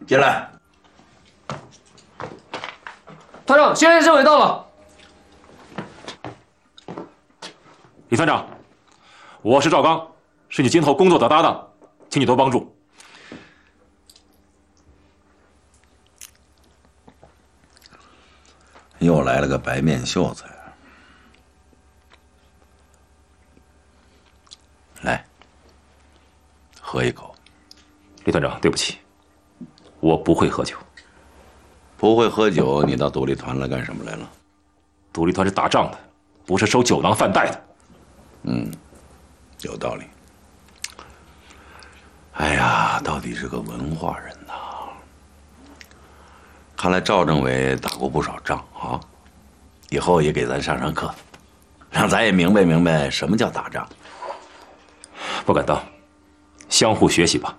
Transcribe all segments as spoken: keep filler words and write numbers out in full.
进来。 团长，现任政委到了。 李团长，我是赵刚，是你今后工作的搭档，请你多帮助。 又来了个白面秀才。来，喝一口。 李团长，对不起，我不会喝酒。 不会喝酒，你到独立团来干什么来了？ 独立团是打仗的，不是收酒囊饭袋的。 嗯，有道理。哎呀，到底是个文化人呐！看来赵政委打过不少仗啊，以后也给咱上上课，让咱也明白明白什么叫打仗。 不敢当，相互学习吧。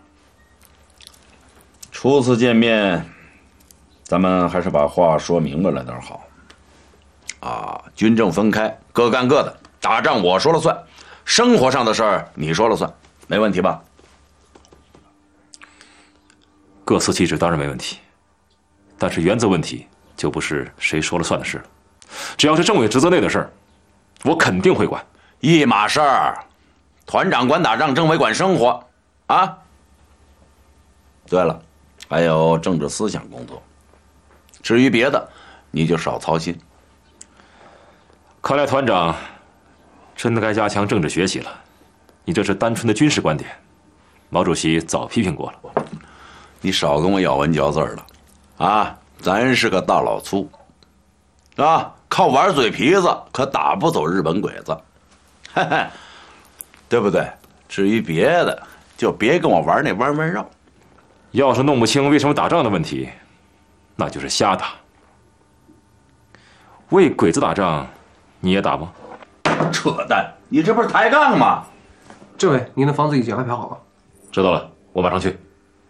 初次见面，咱们还是把话说明白了点好。啊，军政分开，各干各的，打仗我说了算，生活上的事儿你说了算，没问题吧？ 各司其职当然没问题，但是原则问题就不是谁说了算的事了。只要是政委职责内的事儿，我肯定会管。 一码事儿，团长管打仗，政委管生活，啊。对了，还有政治思想工作。至于别的，你就少操心。 看来团长真的该加强政治学习了。你这是单纯的军事观点，毛主席早批评过了。 你少跟我咬文嚼字了，啊，咱是个大老粗，啊，靠玩嘴皮子可打不走日本鬼子，嘿嘿，对不对？至于别的，就别跟我玩那弯弯绕。 要是弄不清为什么打仗的问题，那就是瞎打。为鬼子打仗，你也打吗？ 扯淡！你这不是抬杠吗？ 政委，您的房子已经安排好了。 知道了，我马上去。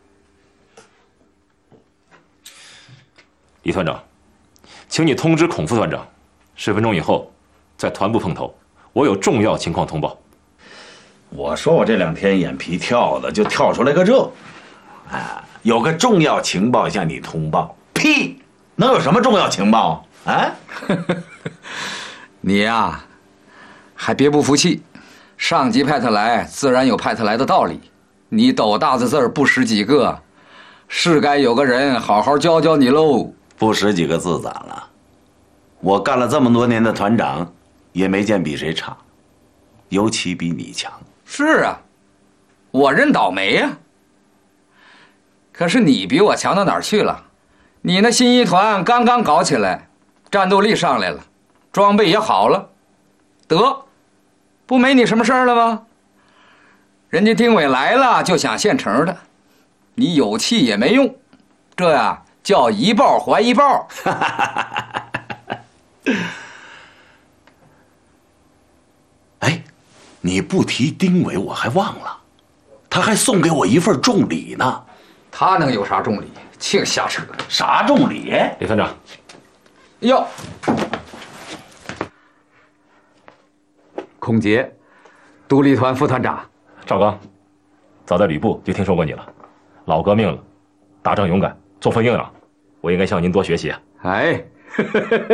李团长，请你通知孔副团长，十分钟以后在团部碰头，我有重要情况通报。 我说我这两天眼皮跳的，就跳出来个这，啊，有个重要情报向你通报。屁，能有什么重要情报啊？ 你呀，还别不服气，上级派他来，自然有派他来的道理。你斗大的字儿不识几个，是该有个人好好教教你喽。 不识几个字咋了？我干了这么多年的团长，也没见比谁差，尤其比你强。 是啊，我认倒霉呀。可是你比我强到哪儿去了？你那新一团刚刚搞起来，战斗力上来了，装备也好了，得，不没你什么事儿了吗？人家丁伟来了就想现成的，你有气也没用，这呀叫一报还一报。 哎，你不提丁伟我还忘了，他还送给我一份重礼呢。 他能有啥重礼？净瞎扯！ 啥重礼？ 李团长， 哟，孔杰，独立团副团长。 赵刚，早在旅部就听说过你了，老革命了，打仗勇敢，作风硬朗，我应该向您多学习啊。 哎。